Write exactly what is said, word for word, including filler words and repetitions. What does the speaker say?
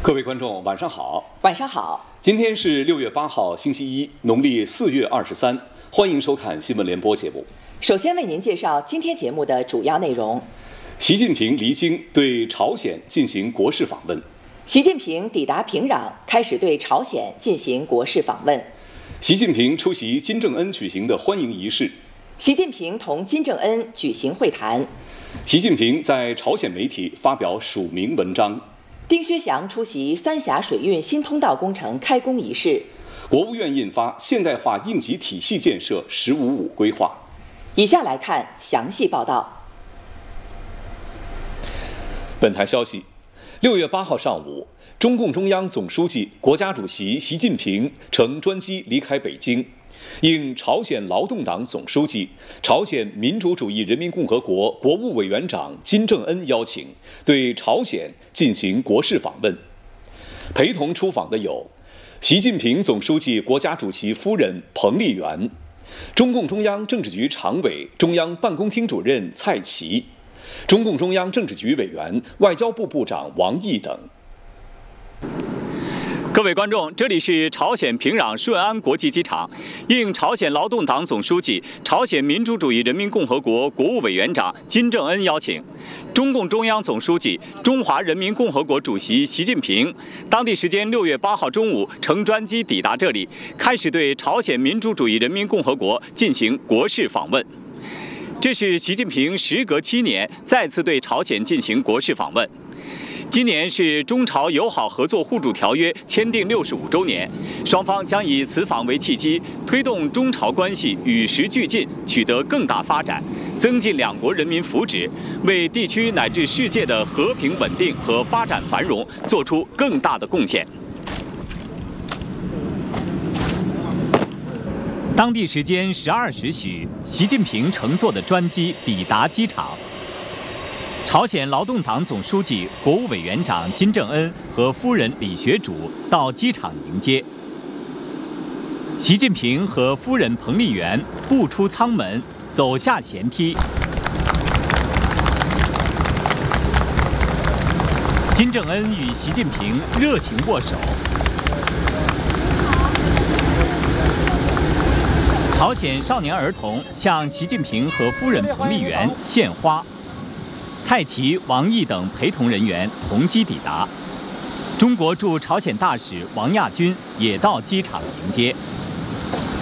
各位观众，晚上好。 晚上好。 今天是六月八号，星期一，农历四月二十三。欢迎收看新闻联播节目。 首先为您介绍今天节目的主要内容： 习近平离京对朝鲜进行国事访问； 习近平抵达平壤，开始对朝鲜进行国事访问； 习近平出席金正恩举行的欢迎仪式； 习近平同金正恩举行会谈； 习近平在朝鲜媒体发表署名文章； 丁薛祥出席三峡水运新通道工程开工仪式； 国务院印发现代化应急体系建设“十五五”规划。 以下来看详细报道。 本台消息，六月八号上午，中共中央总书记、国家主席习近平乘专机离开北京，应朝鲜劳动党总书记、朝鲜民主主义人民共和国国务委员长金正恩邀请，对朝鲜进行国事访问。陪同出访的有习近平总书记国家主席夫人彭丽媛、中共中央政治局常委、中央办公厅主任蔡奇、中共中央政治局委员、外交部部长王毅等。 各位观众，这里是朝鲜平壤顺安国际机场。应朝鲜劳动党总书记、朝鲜民主主义人民共和国国务委员长金正恩邀请，中共中央总书记、中华人民共和国主席习近平当地时间六月八号中午乘专机抵达这里，开始对朝鲜民主主义人民共和国进行国事访问。这是习近平时隔七年再次对朝鲜进行国事访问。今年是中朝友好合作互助条约签订六十五周年，双方将以此访为契机，推动中朝关系与时俱进，取得更大发展，增进两国人民福祉，为地区乃至世界的和平稳定和发展繁荣做出更大的贡献。当地时间十二时许，习近平乘坐的专机抵达机场。朝鲜劳动党总书记、国务委员长金正恩和夫人李学主到机场迎接。习近平和夫人彭丽媛步出舱门，走下舷梯。金正恩与习近平热情握手。朝鲜少年儿童向习近平和夫人彭丽媛献花。蔡奇、王毅等陪同人员同机抵达，中国驻朝鲜大使王亚军也到机场迎接。